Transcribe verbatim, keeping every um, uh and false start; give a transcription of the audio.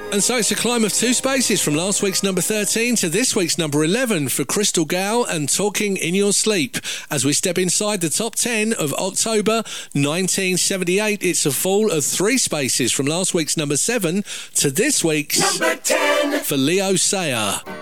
And so it's a climb of two spaces from last week's number thirteen to this week's number eleven for Crystal Gayle and Talking in Your Sleep. As we step inside the top ten of October nineteen seventy-eight, it's a fall of three spaces from last week's number seven to this week's number ten for Leo Sayer.